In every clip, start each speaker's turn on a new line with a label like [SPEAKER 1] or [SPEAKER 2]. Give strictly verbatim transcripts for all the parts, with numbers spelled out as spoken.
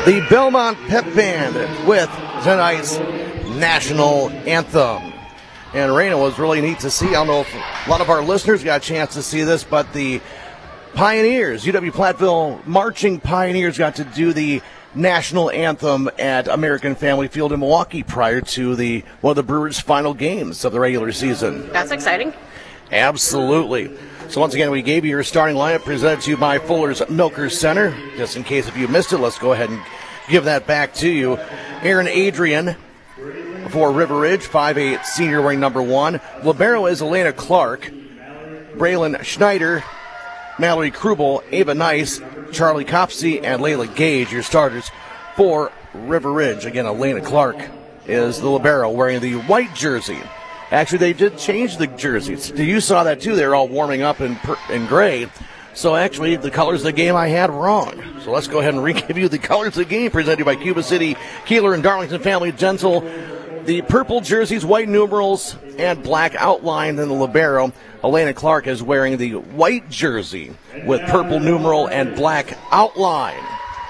[SPEAKER 1] the Belmont Pep Band with tonight's national anthem. And Raina, was really neat to see. I don't know if a lot of our listeners got a chance to see this, but the Pioneers, U W-Platteville Marching Pioneers, got to do the national anthem at American Family Field in Milwaukee prior to the one of the Brewers' final games of the regular season.
[SPEAKER 2] That's exciting.
[SPEAKER 1] Absolutely. So once again, we gave you your starting lineup presented to you by Fuller's Milker Center. Just in case if you missed it, let's go ahead and give that back to you. Aaron Adrian for River Ridge, five eight senior wearing number one. Libero is Elena Clark. Braylon Schneider, Mallory Krubel, Ava Nice, Charlie Copsey, and Layla Gage, your starters for River Ridge. Again, Elena Clark is the libero wearing the white jersey. Actually, they did change the jerseys. You saw that too. They were all warming up in, in gray. So actually, the colors of the game I had wrong. So let's go ahead and re-give you the colors of the game presented by Cuba City, Keeler, and Darlington Family Dental. The purple jerseys, white numerals, and black outline in the libero. Elena Clark is wearing the white jersey with purple numeral and black outline.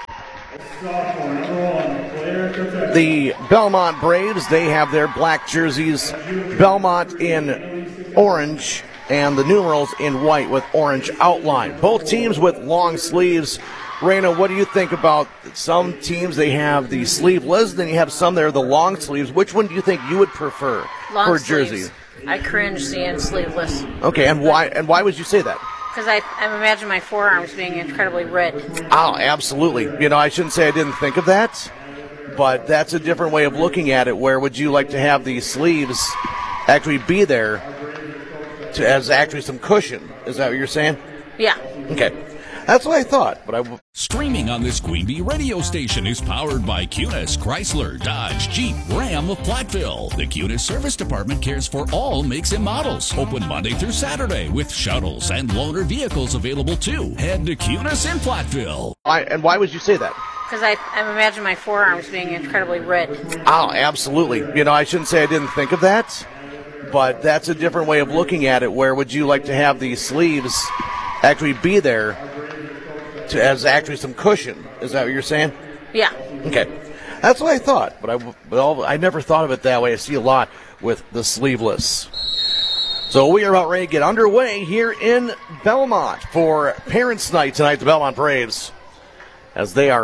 [SPEAKER 1] The Belmont Braves, they have their black jerseys, Belmont in orange, and the numerals in white with orange outline. Both teams with long sleeves. Raina, what do you think about some teams? They have the sleeveless, then you have some that are the long sleeves. Which one do you think you would prefer
[SPEAKER 2] long
[SPEAKER 1] for a
[SPEAKER 2] sleeves.
[SPEAKER 1] jersey?
[SPEAKER 2] I cringe seeing sleeveless.
[SPEAKER 1] Okay, and why? And why would you say that?
[SPEAKER 2] Because I, I imagine my forearms being incredibly red.
[SPEAKER 1] Oh, absolutely. You know, I shouldn't say I didn't think of that, but that's a different way of looking at it. Where would you like to have the sleeves actually be there to, as actually some cushion? Is that what you're saying?
[SPEAKER 2] Yeah.
[SPEAKER 1] Okay. That's what I thought, but I...
[SPEAKER 3] Streaming on this Queen Bee radio station is powered by Cunis, Chrysler, Dodge, Jeep, Ram of Platteville. The Cunis Service Department cares for all makes and models. Open Monday through Saturday with shuttles and loaner vehicles available too. Head to Cunis in Platteville.
[SPEAKER 1] I, and why would you say that?
[SPEAKER 2] Because I, I imagine my forearms being incredibly red.
[SPEAKER 1] Oh, absolutely. You know, I shouldn't say I didn't think of that, but that's a different way of looking at it. Where would you like to have the sleeves actually be there to, as actually some cushion? Is that what you're saying?
[SPEAKER 2] Yeah.
[SPEAKER 1] Okay. That's what I thought, but I, but I never thought of it that way. I see a lot with the sleeveless. So we are about ready to get underway here in Belmont for Parents' Night tonight, the Belmont Braves, as they are